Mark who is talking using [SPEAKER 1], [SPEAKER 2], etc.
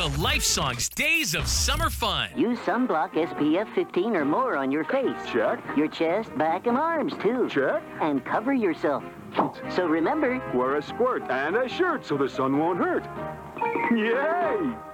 [SPEAKER 1] The Life Songs Days of Summer Fun.
[SPEAKER 2] Use sunblock SPF 15 or more on your face.
[SPEAKER 3] Check.
[SPEAKER 2] Your chest, back, and arms, too.
[SPEAKER 3] Check.
[SPEAKER 2] And cover yourself. So remember,
[SPEAKER 3] Wear a squirt and a shirt so the sun won't hurt. Yay!